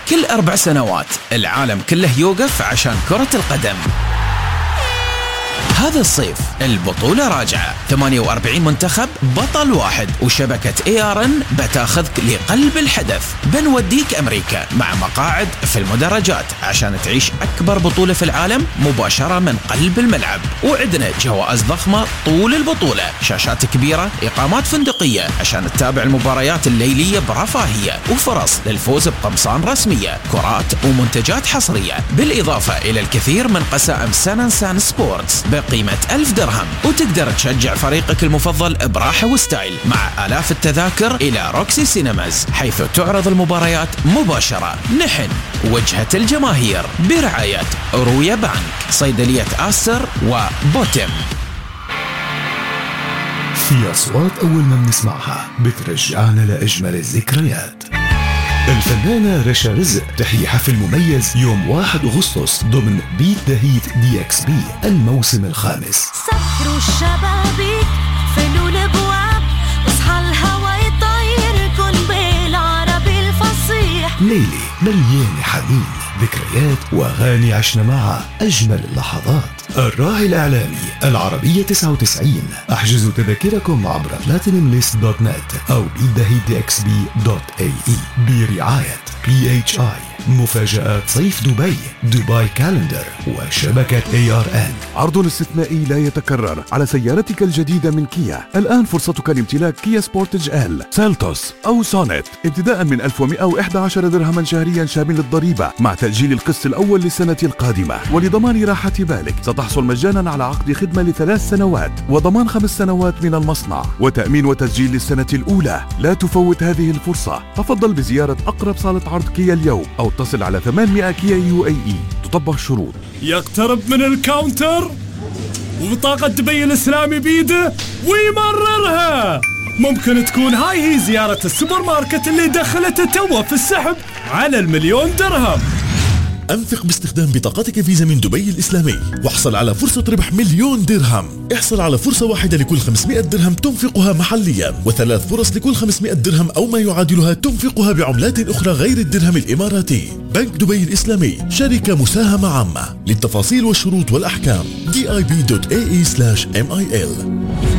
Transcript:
كل 4 سنوات العالم كله يوقف عشان كرة القدم. هذا الصيف البطولة راجعة، 48 منتخب بطل واحد، وشبكة ARN بتاخذك لقلب الحدث. بنوديك أمريكا مع مقاعد في المدرجات عشان تعيش أكبر بطولة في العالم مباشرة من قلب الملعب، وعندنا جوائز ضخمة طول البطولة، شاشات كبيرة، إقامات فندقية عشان تتابع المباريات الليلية برفاهية، وفرص للفوز بقمصان رسمية، كرات ومنتجات حصرية، بالإضافة إلى الكثير من قسائم سان سبورتس بقيمة 1000 درهم، وتقدر تشجع فريقك المفضل براحة وستايل مع آلاف التذاكر إلى روكسي سينماز، حيث تعرض المباريات مباشرة. نحن وجهة الجماهير برعاية رويا بانك، صيدلية آستر وبوتم. في أصوات أول ما بنسمعها بترجعنا لأجمل الذكريات. الفنانة رشا رزق تحيي حفل مميز يوم 1 أغسطس ضمن بيت ذا هيت DXB الموسم الخامس. سكروا الشبابيك، فلوا الابواب، اصحى الهوا يطيركن بالعربي الفصيح. ليلة مليانة حنين، ذكريات وأغاني عشنا معها أجمل اللحظات. الراعي الإعلامي العربية 99. احجزوا تذاكركم عبر platinumlist.net أو bidahidxb.ae برعاية PHI، مفاجآت صيف دبي كالندر وشبكة ARN. عرض استثنائي لا يتكرر على سيارتك الجديدة من كيا. الآن فرصتك لامتلاك كيا سبورتج ال، سيلتوس أو سونيت ابتداء من 1111 درهما شهريا شامل الضريبة، مع تأجيل القسط الأول للسنة القادمة. ولضمان راحة بالك ستحصل مجانا على عقد خدمة ل3 سنوات وضمان 5 سنوات من المصنع وتأمين وتسجيل للسنة الأولى. لا تفوت هذه الفرصة. تفضل بزيارة أقرب صالة عرض كيا اليوم أو اتصل على 800 كيا UAE. تطبق الشروط. يقترب من الكاونتر وبطاقة دبي الإسلامي بيده ويمررها. ممكن تكون هاي هي زيارة السوبر ماركت اللي دخلته توه في السحب على 1,000,000 درهم. أنفق باستخدام بطاقتك فيزا من دبي الإسلامي واحصل على فرصة ربح 1,000,000 درهم. احصل على فرصة واحدة لكل 500 درهم تنفقها محليا، و3 فرص لكل 500 درهم أو ما يعادلها تنفقها بعملات أخرى غير الدرهم الإماراتي. بنك دبي الإسلامي، شركة مساهمة عامة. للتفاصيل والشروط والأحكام dib.ae/mil.